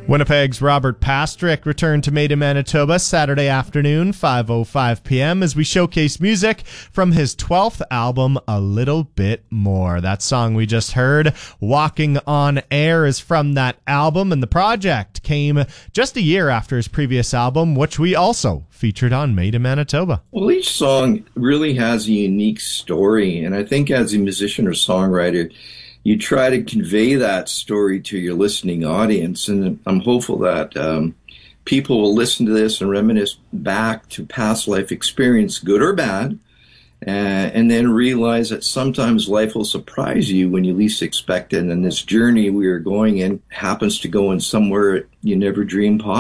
Winnipeg's Robert Pastrick returned to Made in Manitoba Saturday afternoon, 5:05 p.m. as we showcase music from his 12th album, A Little Bit More. That song we just heard, Walking on Air, is from that album, and the project came just a year after his previous album, which we also featured on Made in Manitoba. Well, each song really has a unique story, and I think as a musician or songwriter, you try to convey that story to your listening audience, and I'm hopeful that people will listen to this and reminisce back to past life experience, good or bad, and then realize that sometimes life will surprise you when you least expect it, and this journey we are going in happens to go in somewhere you never dreamed possible.